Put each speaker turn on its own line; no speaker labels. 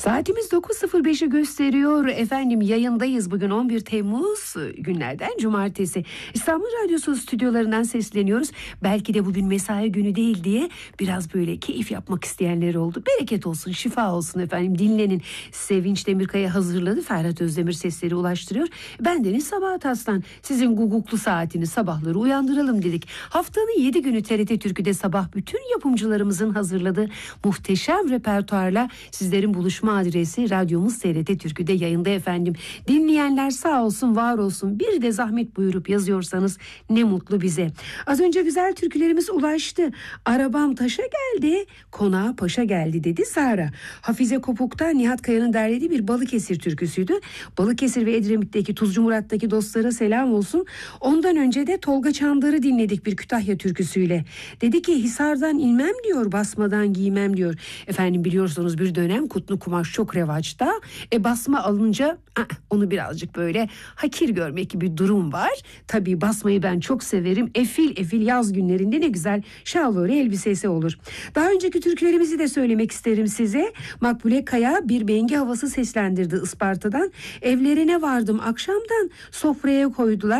Saatimiz 9.05'i gösteriyor. Efendim yayındayız bugün 11 Temmuz günlerden cumartesi. İstanbul Radyosu stüdyolarından sesleniyoruz. Belki de bugün mesai günü değil diye biraz böyle keyif yapmak isteyenler oldu. Bereket olsun, şifa olsun efendim. Dinlenin. Sevinç Demirkaya hazırladı. Ferhat Özdemir sesleri ulaştırıyor. Bendeniz Sabahat Aslan. Sizin guguklu saatini sabahları uyandıralım dedik. Haftanın 7 günü TRT Türkü'de sabah bütün yapımcılarımızın hazırladığı muhteşem repertuarla sizlerin buluşma adresi radyomuz TRT Türkü'de yayında efendim. Dinleyenler sağ olsun, var olsun. Bir de zahmet buyurup yazıyorsanız ne mutlu bize. Az önce güzel türkülerimiz ulaştı. Arabam taşa geldi, konağa paşa geldi dedi Sara. Hafize Kopuk'tan Nihat Kaya'nın derlediği bir Balıkesir türküsüydü. Balıkesir ve Edremit'teki Tuzcu Murat'taki dostlara selam olsun. Ondan önce de Tolga Çandar'ı dinledik bir Kütahya türküsüyle. Dedi ki Hisar'dan inmem diyor, basmadan giymem diyor. Efendim biliyorsunuz bir dönem kutlu kumaş çok revaçta. Basma alınca onu birazcık böyle hakir görmek gibi bir durum var. Tabii basmayı ben çok severim. Efil efil yaz günlerinde ne güzel şalvarı elbisesi olur. Daha önceki türkülerimizi de söylemek isterim size. Makbule Kaya bir bengi havası seslendirdi Isparta'dan. Evlerine vardım akşamdan, sofraya koydular.